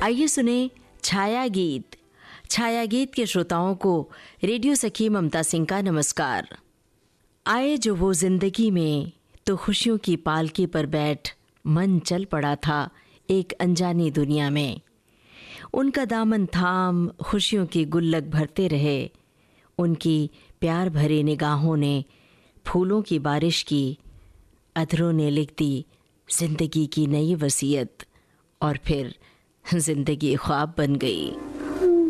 आइए सुने छाया गीत। छाया गीत के श्रोताओं को रेडियो सखी ममता सिंह का नमस्कार। आए जो वो जिंदगी में तो खुशियों की पालकी पर बैठ मन चल पड़ा था एक अनजानी दुनिया में। उनका दामन थाम खुशियों की गुल्लक भरते रहे। उनकी प्यार भरी निगाहों ने फूलों की बारिश की। अधरों ने लिख दी जिंदगी की नई वसीयत और फिर जिंदगी ख्वाब बन गई।